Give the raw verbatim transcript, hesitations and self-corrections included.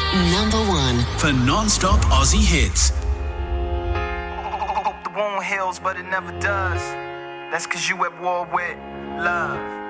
Number one. For non-stop Aussie hits. Hope the wound heals, but it never does. That's cause you at war with love.